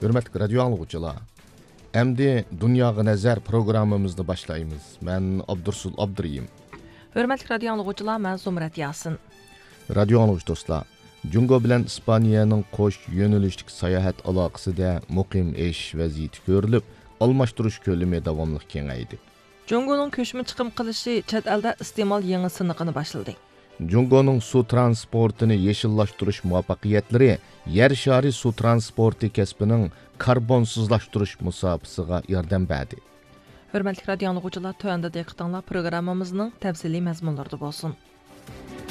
Hürmetli radyo anlıqçılar. Əmdi Dunyaga Nazar programımızda başlayımız. Mən Abdursul Abduriyim. Hörmətli radio anlıqçılar, mən Zumrat Yasin. Radio anlıqçı dostlar. Jungo bilan İspaniyanın qoş yönəlişlik sayahat aloqasida muqim ish vaziyati ko'rilib, almashtirish ko'lami davomli kengaydi. Jungoning ko'chma chiqim qilishi chet elda iste'mol yangi siniqini boshladi. Jungoning suv transportini yeshillashtirish muvaffaqiyatlari yer shari suv transporti kasbining karbonsizlashtirish musobaqasiga yordam berdi. Hörmətli radio anlıqçılar, tövəndə diqqətinizlər proqramımızın təfsili məzmunlarında olsun.